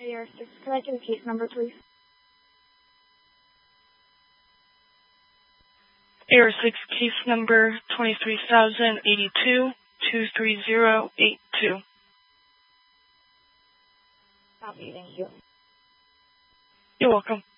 AR6, could I get a case number, please? AR6 case number 23,082-23082. Copy, thank you. You're welcome.